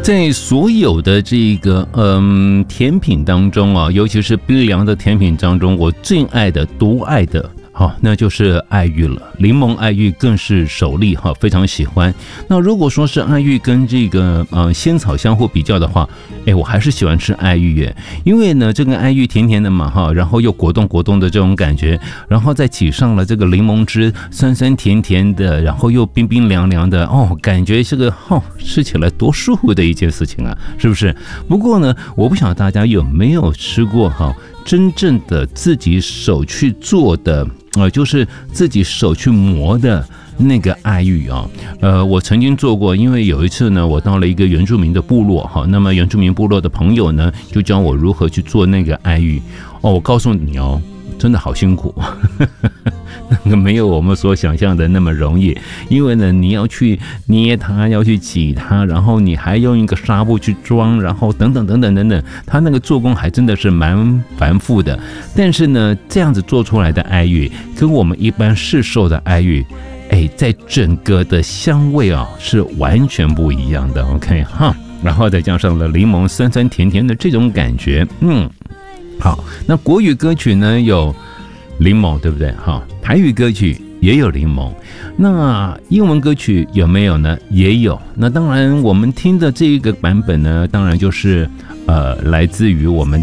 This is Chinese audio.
在所有的这个甜品当中啊，尤其是冰凉的甜品当中，我最爱的、独爱的。好，那就是爱玉了，柠檬爱玉更是首例哈，非常喜欢。那如果说是爱玉跟这个仙草相互比较的话，我还是喜欢吃爱玉耶，因为呢这个爱玉甜甜的嘛哈，然后又果冻果冻的这种感觉，然后再挤上了这个柠檬汁，酸酸甜甜的，然后又冰冰凉凉的哦，感觉这个吃起来多舒服的一件事情啊，是不是？不过呢，我不晓得大家有没有吃过真正的自己手去做的就是自己手去磨的那个爱玉啊，我曾经做过，因为有一次呢，我到了一个原住民的部落哈，那么原住民部落的朋友呢，就教我如何去做那个爱玉我告诉你真的好辛苦，那个没有我们所想象的那么容易，因为呢，你要去捏它，要去挤它，然后你还用一个纱布去装，然后等等等等等等，它那个做工还真的是蛮繁复的。但是呢，这样子做出来的爱玉，跟我们一般市售的爱玉，在整个的香味是完全不一样的。OK 哈，然后再加上了柠檬酸酸甜甜的这种感觉，好，那国语歌曲呢有柠檬，对不对？台语歌曲也有柠檬，那英文歌曲有没有呢？也有。那当然，我们听的这个版本呢，当然就是来自于我们